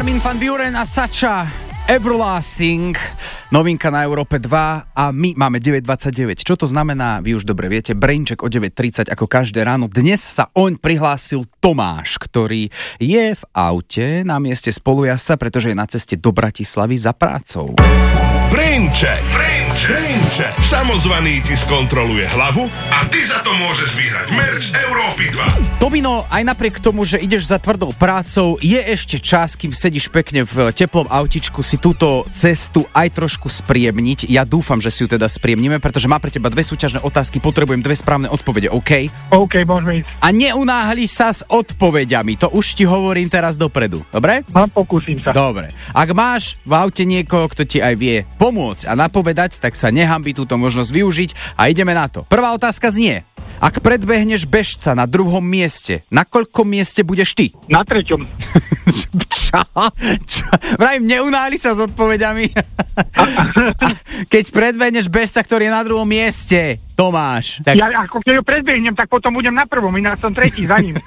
Armin van Buuren a Sacha Everlasting, novinka na Európe 2 a my máme 9.29. Čo to znamená? Vy už dobre viete, Braincheck o 9.30 ako každé ráno. Dnes sa oň prihlásil Tomáš, ktorý je v aute na mieste spolujazca, pretože je na ceste do Bratislavy za prácou. Braincheck. Samozvaný ti skontroluje hlavu a ty za to môžeš vyhrať merch Európy 2. Tomino, aj napriek tomu, že ideš za tvrdou prácou, je ešte čas, kým sedíš pekne v teplom autičku, si túto cestu aj trošku spríjemniť. Ja dúfam, že si ju teda spríjemníme, pretože má pre teba dve súťažné otázky, potrebujem dve správne odpovede, OK? OK, môžeme ísť. A neunáhli sa s odpovediami, to už ti hovorím teraz dopredu, dobre? Pokúsim sa. Dobre. Ak máš v aute niekoho, kto ti aj vie pomôcť a napovedať, tak sa nehanbi túto možnosť využiť a ideme na to. Prvá otázka znie: ak predbehneš bežca na druhom mieste, na koľkom mieste budeš ty? Na 3. Čo? Vrajím, neunáhli sa s odpovediami. Keď predbehneš bežca, ktorý je na druhom mieste, Tomáš. Tak... Ja ako keď ho predbehnem, tak potom budem na prvom, ináč som tretí za ním.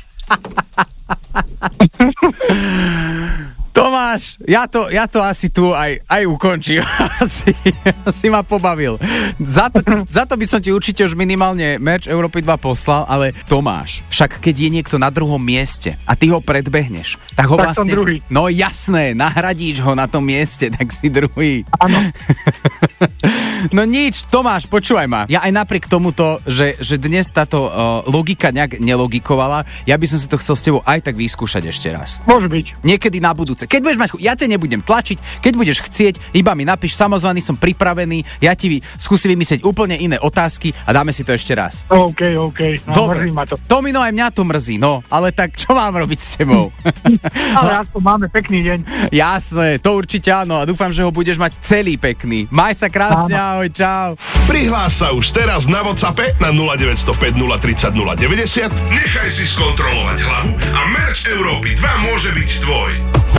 Tomáš, ja to asi tu aj ukončím. Asi ma pobavil. Za to by som ti určite už minimálne merch Európy 2 poslal, ale Tomáš, však keď je niekto na druhom mieste a ty ho predbehneš, tak ho tak vlastne... som druhý. No jasné, nahradíš ho na tom mieste, tak si druhý. Áno. No nič, Tomáš, počúvaj ma. Ja aj napriek tomuto, že dnes táto logika nejak nelogikovala, ja by som si to chcel s tebou aj tak vyskúšať ešte raz. Môže byť. Niekedy na budúce. Keď budeš mať ja ťa nebudem tlačiť, keď budeš chcieť, iba mi napíš, samozvaný som pripravený, ja ti skúsim vymyslieť úplne iné otázky a dáme si to ešte raz. OK. No, dobre, mrzí ma to. Tomino, aj mňa to mrzí, no, ale tak čo mám robiť s tebou? Ale aspoň máme pekný deň. Jasné, to určite áno a dúfam, že ho budeš mať celý pekný. Maj sa krásne, ahoj, čau. Prihlás sa už teraz na WhatsAppe na 0905 030 090. Nechaj si skontrolovať hlavu a merch Európy 2 môže byť tvoj.